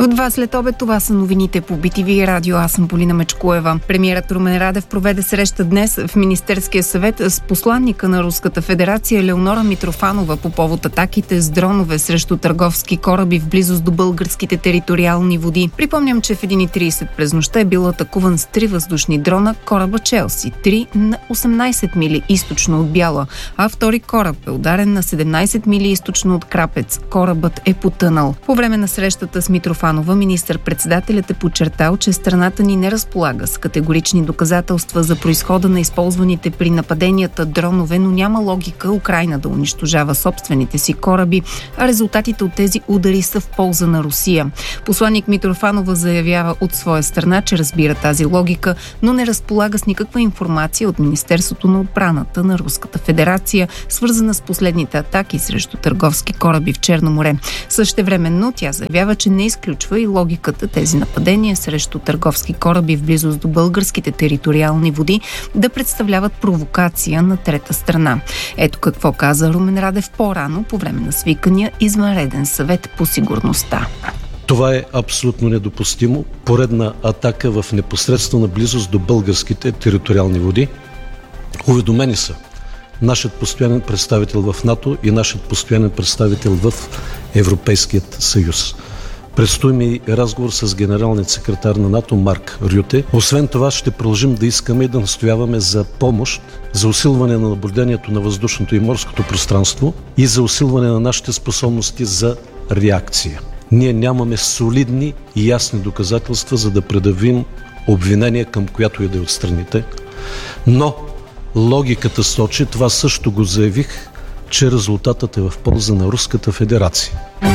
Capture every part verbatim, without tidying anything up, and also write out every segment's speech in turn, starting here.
В два след обед това са новините по Би Ти Ви радио. Аз съм Полина Мечкоева. Премиерът Румен Радев проведе среща днес в Министерския съвет с посланника на Руската федерация Леонора Митрофанова по повод атаките с дронове срещу търговски кораби в близост до българските териториални води. Припомням, че в едно и трийсет през нощта е бил атакуван с три въздушни дрона кораба Челси, три на осемнайсет мили източно от Бяла, а втори кораб е ударен на седемнайсет мили източно от Крапец. Корабът е потънал. По време на срещата с Митрофанова министър-председателят е подчертал, че страната ни не разполага с категорични доказателства за произхода на използваните при нападенията дронове, но няма логика Украйна да унищожава собствените си кораби, а резултатите от тези удари са в полза на Русия. Посланник Митрофанова заявява от своя страна, че разбира тази логика, но не разполага с никаква информация от Министерството на отбраната на Руската федерация, свързана с последните атаки срещу търговски кораби в Черно море. Същевременно тя заявява, че не изключва и логиката тези нападения срещу търговски кораби в близост до българските териториални води да представляват провокация на трета страна. Ето какво каза Румен Радев по-рано по време на свикания извънреден съвет по сигурността. Това е абсолютно недопустимо. Поредна атака в непосредствена близост до българските териториални води. Уведомени са нашият постоянен представител в НАТО и нашият постоянен представител в Европейският съюз. Предстои ми разговор с генералният секретар на НАТО Марк Рюте. Освен това ще продължим да искаме и да настояваме за помощ, за усилване на наблюдението на въздушното и морското пространство и за усилване на нашите способности за реакция. Ние нямаме солидни и ясни доказателства, за да предявим обвинение към която и да е от страните, но логиката сочи, това също го заявих, че резултатът е в полза на Руската федерация.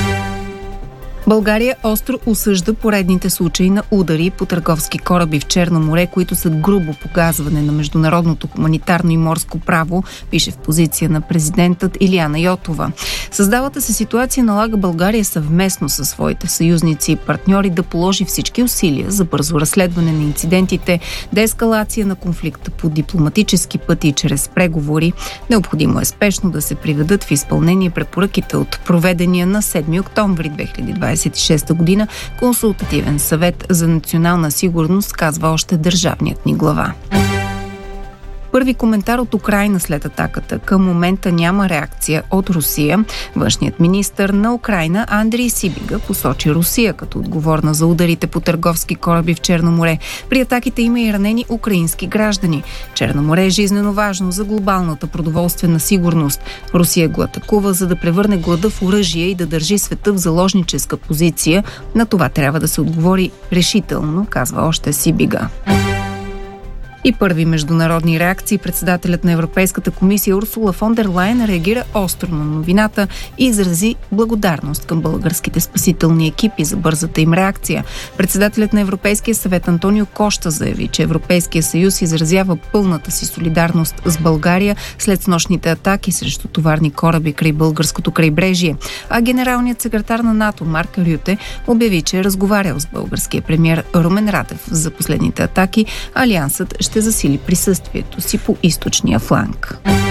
България остро осъжда поредните случаи на удари по търговски кораби в Черно море, които са грубо погазване на международното хуманитарно и морско право, пише в позиция на президентът Илияна Йотова. Създалата се ситуация налага България съвместно със своите съюзници и партньори да положи всички усилия за бързо разследване на инцидентите, деескалация на конфликта по дипломатически пъти и чрез преговори. Необходимо е спешно да се приведат в изпълнение препоръките от проведения на седми октомври две хиляди двадесет и шеста година Консултативен съвет за национална сигурност, казва още държавният ни глава. Първи коментар от Украйна след атаката. Към момента няма реакция от Русия. Външният министър на Украйна Андрий Сибига посочи Русия като отговорна за ударите по търговски кораби в Черно море. При атаките има и ранени украински граждани. Черно море е жизнено важно за глобалната продоволствена сигурност. Русия го атакува, за да превърне глада в оръжие и да държи света в заложническа позиция. На това трябва да се отговори решително, казва още Сибига. И първи международни реакции. Председателят на Европейската комисия Урсула фон дер Лайен реагира остро на новината и изрази благодарност към българските спасителни екипи за бързата им реакция. Председателят на Европейския съвет Антонио Кошта заяви, че Европейския съюз изразява пълната си солидарност с България след снощните атаки срещу товарни кораби край българското крайбрежие. А генералният секретар на НАТО Марк Рюте обяви, че е разговарял с българския премиер Румен Радев за последните атаки. Алиансът ще засили присъствието си по източния фланг.